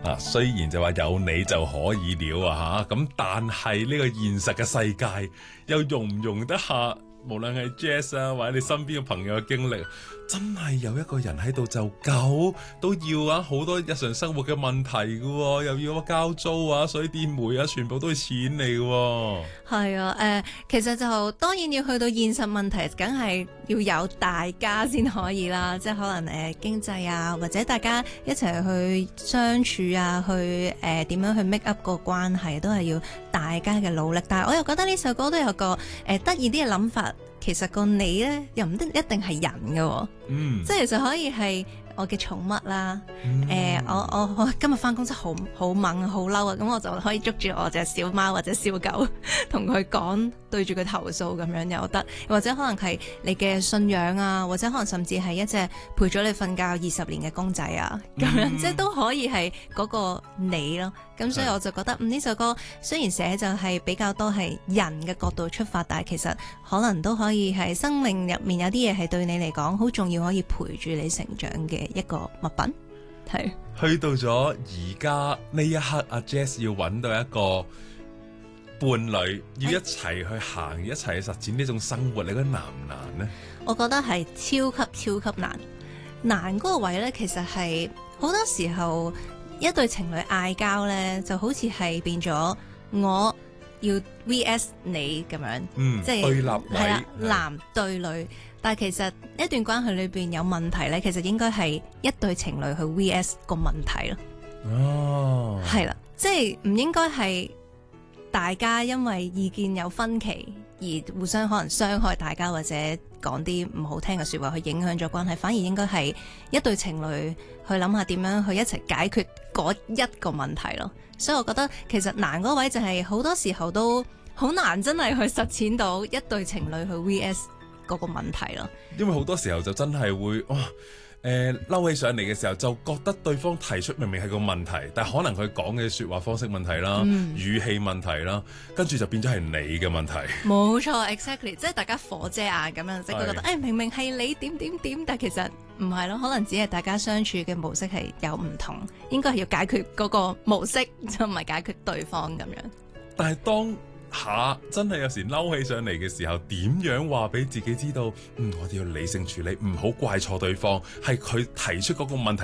雖然就話有你就可以了啊嚇，咁但係呢個現實嘅世界又容唔容得下？無論係 Jazz 啊，或者你身邊嘅朋友嘅經歷，真係有一個人喺度就夠都要啊！好多日常生活嘅問題嘅喎，又要交租啊、水電煤啊，全部都係錢嚟嘅喎。 係啊，其實就當然要去到現實問題，梗係要有大家先可以啦。即係可能經濟啊，或者大家一齊去相處啊，去點樣去 make up 個關係，都係要大家嘅努力。但係我又覺得呢首歌都有個得意啲嘅諗法。其實個你咧又唔一定係人嘅喎，即係其實可以係我嘅寵物啦。我今日翻工真係好猛好嬲啊！咁我就可以捉住我隻小貓或者小狗，同佢講，對住佢投訴咁樣又得，或者可能係你嘅信仰啊，或者可能甚至係一隻陪咗你瞓覺20年嘅公仔啊，咁樣即係都可以係嗰個你咯。咁所以我就覺得呢首歌雖然寫就係比較多係人嘅角度出發，但係其實可能都可以係生命入面有啲嘢係對你嚟講好重要，可以陪住你成長嘅一個物品。係去到咗而家呢一刻，阿 Jazz 要揾到一個伴侶，要一齊去行，一齊去實踐呢種生活，你覺得難唔難呢？ 我覺得係超級難。難嗰個位呢，其實係好多時候一對情侶嗌交呢，就好似係變咗我要 VS 你咁樣，即係對立位， 男對女。但係其實一段關係裏邊有問題呢，其實應該係一對情侶去 VS 個問題咯。 哦， 係啦，即係唔應該係大家因為意見有分歧而互相可能傷害大家，或者講啲唔好聽嘅說話去影響咗關係，反而應該係一對情侶去諗下點樣去一齊解決嗰一個問題咯。所以我覺得其實難嗰位就係好多時候都好難真係去實踐到一對情侶去 VS 嗰個問題咯。 因為好多時候就真係會嬲起上嚟嘅時候，就覺得對方提出明明係個問題，但係可能佢講嘅說話方式問題啦，語氣問題啦，跟住就變咗係你嘅問題。 冇錯 exactly， 即係大家火遮眼咁樣，即係覺得明明係你點，但係其實唔係咯，可能只係大家相處嘅模式係有唔同，應該係要解決嗰個模式，就唔係解決對方咁樣。 但係當下真係有時嬲起上嚟嘅時候，點樣話俾自己知道？我哋要理性處理，唔好怪錯對方，係佢提出嗰個問題。